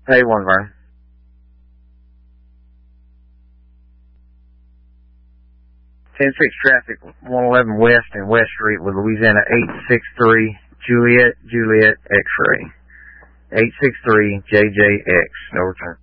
Hey, 1 Vernon. 10-6 traffic, 111 West and West Street with Louisiana 863 Juliet X-ray. 863 JJX, no return.